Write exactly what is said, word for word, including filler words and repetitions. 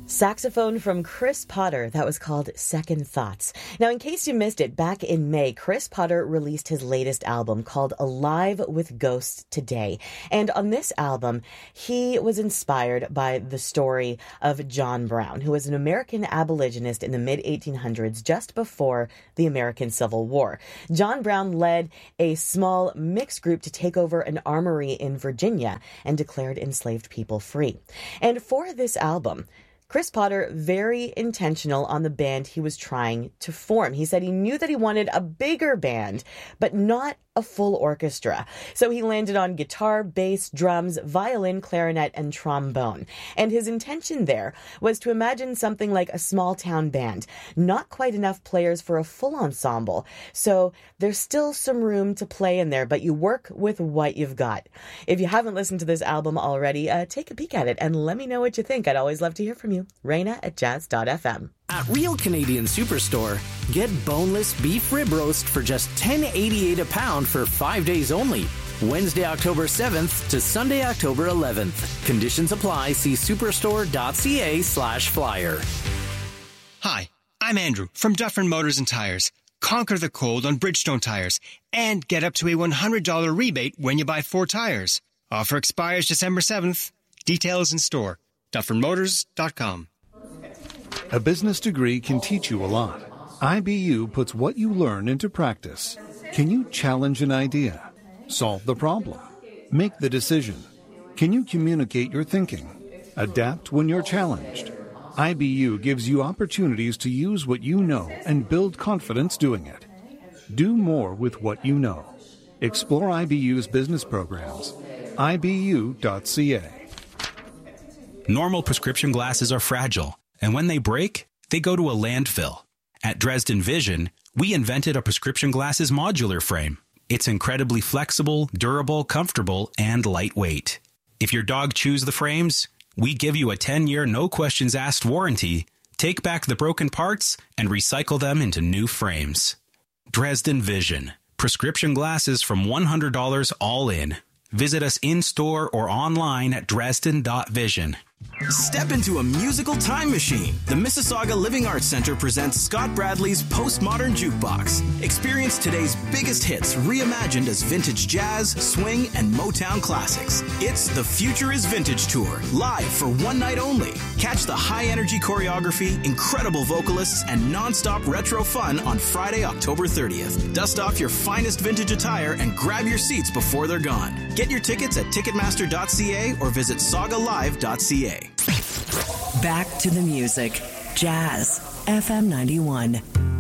Saxophone from Chris Potter. That was called Second Thoughts. Now, in case you missed it, back in May, Chris Potter released his latest album called Alive with Ghosts Today. And on this album, he was inspired by the story of John Brown, who was an American abolitionist in the mid eighteen hundreds, just before the American Civil War. John Brown led a small mixed group to take over an armory in Virginia and declared enslaved people free. And for this album, Chris Potter, very intentional on the band he was trying to form. He said he knew that he wanted a bigger band, but not a full orchestra. So he landed on guitar, bass, drums, violin, clarinet, and trombone. And his intention there was to imagine something like a small town band. Not quite enough players for a full ensemble. So there's still some room to play in there, but you work with what you've got. If you haven't listened to this album already, uh, take a peek at it and let me know what you think. I'd always love to hear from you. Raina at jazz dot f m. At Real Canadian Superstore, get boneless beef rib roast for just ten eighty-eight a pound for five days only. Wednesday, October seventh to Sunday, October eleventh. Conditions apply. See superstore.ca slash flyer. Hi, I'm Andrew from Dufferin Motors and Tires. Conquer the cold on Bridgestone tires and get up to a one hundred dollars rebate when you buy four tires. Offer expires December seventh. Details in store. Dufferin Motors dot com. A business degree can teach you a lot. I B U puts what you learn into practice. Can you challenge an idea? Solve the problem? Make the decision? Can you communicate your thinking? Adapt when you're challenged? I B U gives you opportunities to use what you know and build confidence doing it. Do more with what you know. Explore I B U's business programs. I B U dot C A. Normal prescription glasses are fragile, and when they break, they go to a landfill. At Dresden Vision, we invented a prescription glasses modular frame. It's incredibly flexible, durable, comfortable, and lightweight. If your dog chews the frames, we give you a ten-year no-questions-asked warranty, take back the broken parts, and recycle them into new frames. Dresden Vision. Prescription glasses from one hundred dollars all in. Visit us in-store or online at dresden dot vision. Step into a musical time machine. The Mississauga Living Arts Centre presents Scott Bradley's Postmodern Jukebox. Experience today's biggest hits reimagined as vintage jazz, swing, and Motown classics. It's the Future is Vintage Tour, live for one night only. Catch the high-energy choreography, incredible vocalists, and non-stop retro fun on Friday, October thirtieth. Dust off your finest vintage attire and grab your seats before they're gone. Get your tickets at ticketmaster dot c a or visit saga live dot c a. Back to the music. Jazz F M ninety-one.